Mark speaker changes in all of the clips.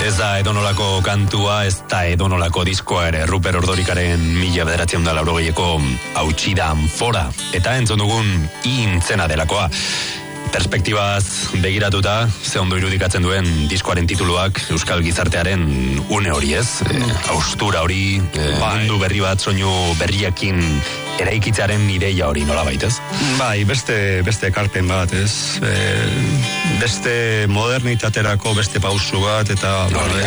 Speaker 1: Ez da edonolako kantua, ez da edonolako diskoa ere. Ruper Ordorikaren 1980ko Hautsida Anfora. Eta entzun dugun intzena delakoa. Perspektibaz begiratuta, ze ondo irudikatzen duen diskoaren tituluak euskal gizartearen une hori, ez? Haustura hori, mundu berri bat, soinu berriekin eraikitzearen ideia hori, nola baitez?
Speaker 2: Bai, beste ekarpen bat, ez? Beste modernitaterako beste pausu bat, eta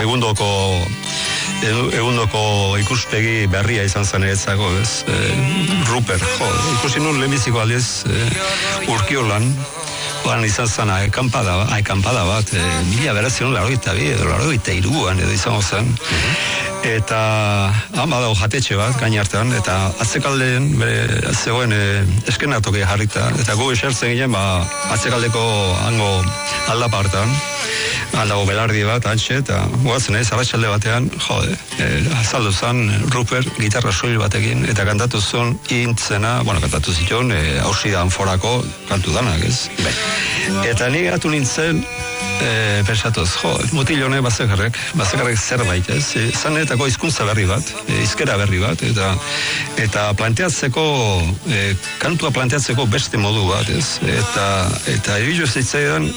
Speaker 2: egundoko ikuspegi berria izan zen eretzako, ez? Ruper, ikusi nun lehenbiziko aldiz Urkiolan, izan zen aikampada bat, 1982 edo izango zen, eta badago jatetxe bat, gain hartan, eta atzekaldeen zegoen eskenatoki jarrita, eta gu esertzen ginen, atzekaldeko hango aldapa hartan, aldago belardi bat, antxe, eta guatzen ez, arratsalde batean, azaldu zen Ruper gitarra soil batekin, eta kantatu zuen intzena, kantatu zituen, Hautsida Anforako kantu danak, ez? Eta ni gatu nintzen, pensatuz, mutil honek bazekarrek zerbait, ez? Zanetako hizkuntza berri bat, hizkera berri bat, eta planteatzeko, kantua planteatzeko beste modu bat, ez? Eta ibilu zitzaidan,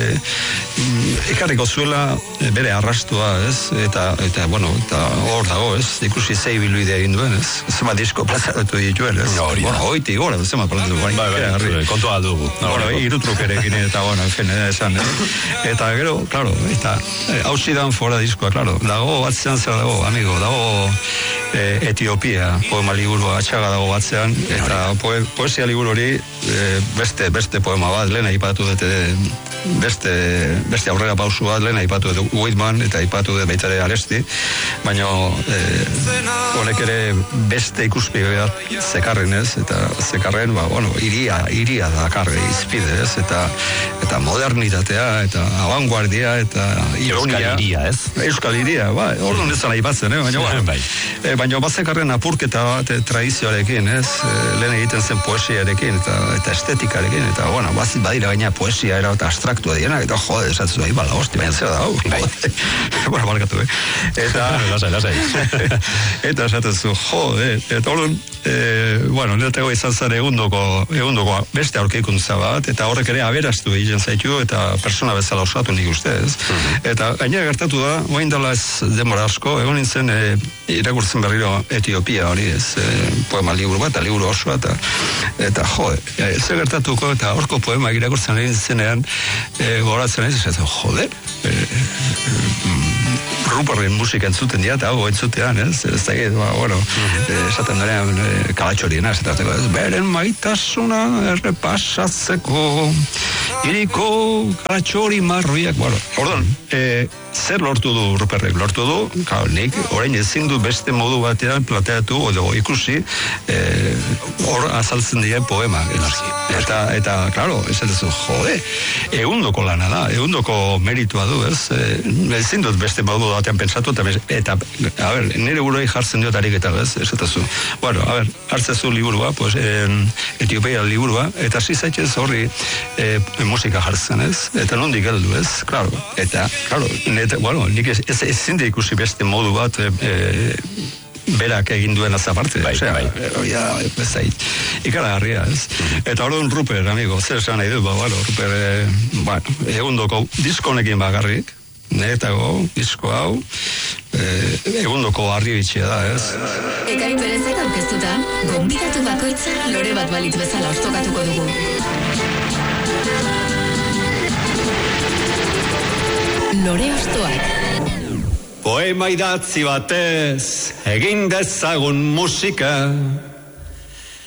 Speaker 2: ekarriko zuela bere arrastua, ez? Eta hor dago, ez? Ikusi zei biluidea egin duen, ez? Zema disko plazaratu dituen, ez? Hoiti gora, zema plazaratu.
Speaker 1: Kontua dugu.
Speaker 2: Irutrukerekin, eta esan, eta gero, claro, eta Hautsida Anfora diskoa, claro, dago batzean zer dago, amigo, dago Etiopia poema liburua atxaga dago batzean, eta poesia liburu hori beste poema bat, lehen aipatu dute beste aurrera pausu bat, lehen aipatu dute Whitman, eta aipatu dute baitare Aresti, baina honek ere beste ikuspegi bat zekarren, ez, eta zekarren, iria dakarre izpide, ez, eta modernitatea, eta abanguardia, eta ironia.
Speaker 1: Euskal iria, ez?
Speaker 2: Euskal iria, orduan ez zan aipatzen, baina bazekarren apurketa bat tradizioarekin, ez, lehen egiten zen poesiarekin, eta estetikarekin, eta badira gaina poesia era eta abstraktua dienak, eta esatzen du, hosti, baina zer da, barkatu,
Speaker 1: lasai.
Speaker 2: Eta esatzen zu, eta orduan, niretego izan zen egundoko beste aurkikuntza bat, eta horrek ere aberastu egiten zaitu, eta persona bezala osatu nik uste, ez? Eta gainera gertatu da, oain dela ez denbora asko, egon nintzen irakurtzen berriro Etiopia hori, ez, poema liburu bat, liburu osoa, eta ze gertatuko, eta horko poema irakurtzen egin zenean, goratzen ez, Ruperren musika entzuten dira, eta entzutean, ez da esaten dorean kalatxoriena, beren maitasuna errepasatzeko, iriko kalatxori marruiak, orduan, zer lortu du Ruperrek? Lortu du, nik orain ezin du beste modu batean plateatu, edo ikusi, hor azaltzen dira poema. Eta, klaro, esatezu, egundoko lana da, egundoko meritua du, ez? Ezin dut beste modu batean pentsatu, eta, nire buroi jartzen diot ariketa, ez? Esatezu, hartzezu liburua, Etiopia liburua, eta zizaitez horri musika jartzen, ez? Eta nondik heldu, ez? Klaro, eta, nik ezin da ikusi beste modu bat berak egin duen azaparte. Ikaragarria, ez? Eta orduan Ruper, amigo, zer esan nahi du, Ruper, egundoko diskonekin bakarrik, niretako disko hau, egundoko harribitxia da, ez?
Speaker 3: Ekain berezek aurkeztuta, gonbidatu bakoitza lore bat balitz bezala ostokatuko dugu. Lore ostoak.
Speaker 2: Poema idatzi batez, egin dezagun musika,